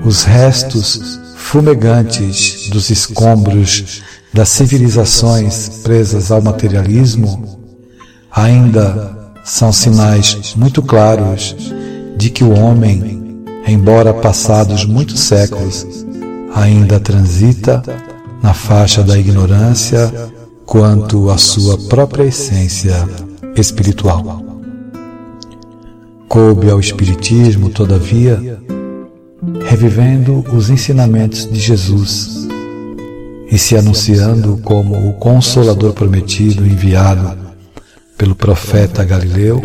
os restos fumegantes dos escombros das civilizações presas ao materialismo ainda são sinais muito claros de que o homem, embora passados muitos séculos, ainda transita na faixa da ignorância quanto à sua própria essência espiritual. Coube ao Espiritismo, todavia, revivendo os ensinamentos de Jesus e se anunciando como o Consolador prometido enviado pelo profeta Galileu,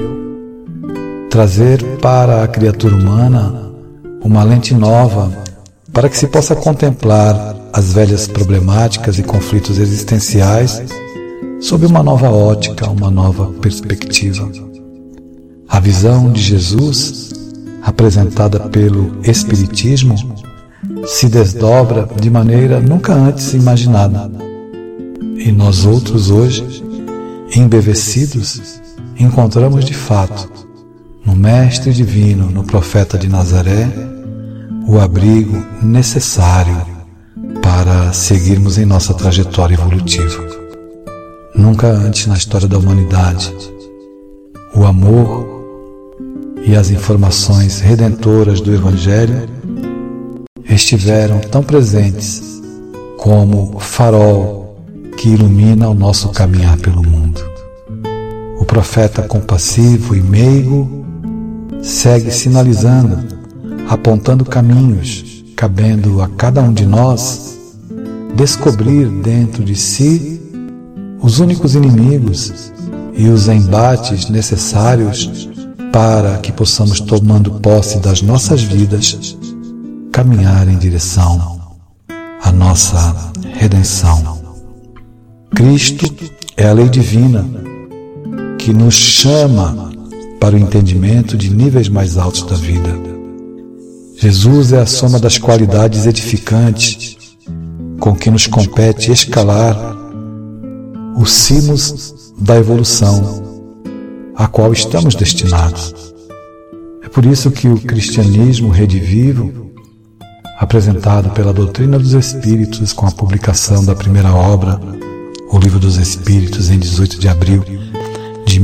trazer para a criatura humana uma lente nova para que se possa contemplar as velhas problemáticas e conflitos existenciais sob uma nova ótica, uma nova perspectiva. A visão de Jesus, apresentada pelo Espiritismo, se desdobra de maneira nunca antes imaginada. E nós outros hoje, embevecidos, encontramos de fato, no Mestre Divino, no Profeta de Nazaré, o abrigo necessário para seguirmos em nossa trajetória evolutiva. Nunca antes na história da humanidade, o amor e as informações redentoras do Evangelho estiveram tão presentes como farol que ilumina o nosso caminhar pelo mundo. O profeta compassivo e meigo segue sinalizando, apontando caminhos, cabendo a cada um de nós descobrir dentro de si os únicos inimigos e os embates necessários para que possamos, tomando posse das nossas vidas, caminhar em direção à nossa redenção. Cristo é a lei divina que nos chama para o entendimento de níveis mais altos da vida. Jesus é a soma das qualidades edificantes com que nos compete escalar os cimos da evolução a qual estamos destinados. É por isso que o cristianismo redivivo, apresentado pela doutrina dos Espíritos com a publicação da primeira obra, o Livro dos Espíritos, em 18 de abril de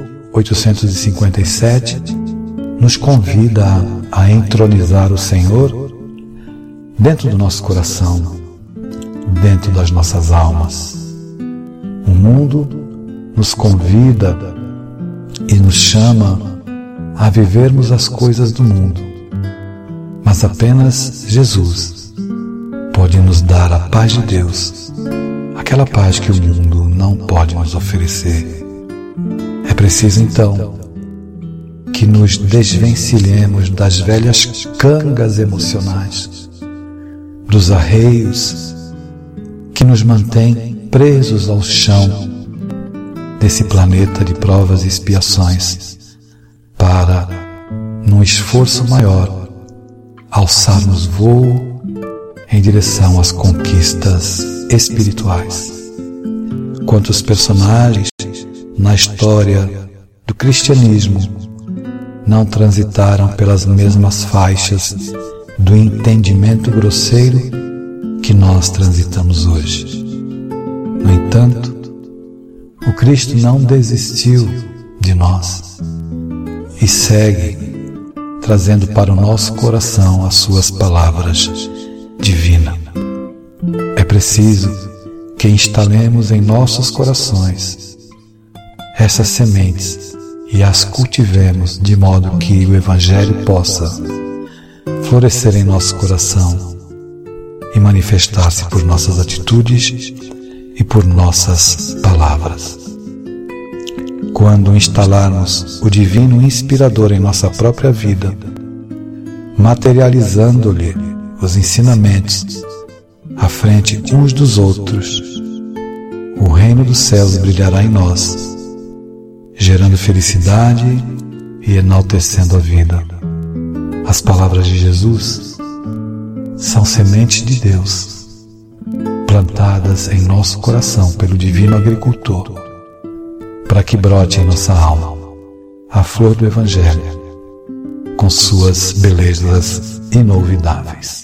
1857, nos convida a entronizar o Senhor dentro do nosso coração, dentro das nossas almas. O mundo nos convida e nos chama a vivermos as coisas do mundo, mas apenas Jesus pode nos dar a paz de Deus, aquela paz que o mundo não pode nos oferecer. É preciso então que nos desvencilhemos das velhas cangas emocionais, dos arreios que nos mantêm presos ao chão desse planeta de provas e expiações, para, num esforço maior, alçarmos voo em direção às conquistas espirituais. Quantos personagens na história do cristianismo não transitaram pelas mesmas faixas do entendimento grosseiro que nós transitamos hoje? No entanto, o Cristo não desistiu de nós e segue trazendo para o nosso coração as suas palavras divinas. É preciso que instalemos em nossos corações essas sementes e as cultivemos de modo que o Evangelho possa florescer em nosso coração e manifestar-se por nossas atitudes e por nossas palavras. Quando instalarmos o Divino Inspirador em nossa própria vida, materializando-lhe os ensinamentos à frente uns dos outros, o reino dos céus brilhará em nós, gerando felicidade e enaltecendo a vida. As palavras de Jesus são sementes de Deus, plantadas em nosso coração pelo Divino Agricultor, para que brote em nossa alma a flor do Evangelho, com suas belezas inolvidáveis.